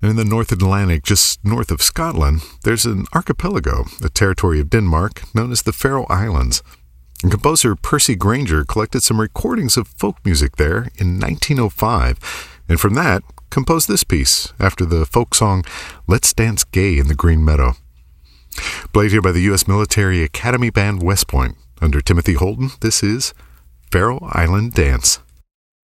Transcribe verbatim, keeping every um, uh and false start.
And in the North Atlantic, just north of Scotland, there's an archipelago, a territory of Denmark, known as the Faroe Islands. And composer Percy Grainger collected some recordings of folk music there in nineteen oh five, and from that, composed this piece after the folk song Let's Dance Gay in the Green Meadow. Played here by the U S Military Academy Band West Point. Under Timothy Holton, this is Faroe Island Dance.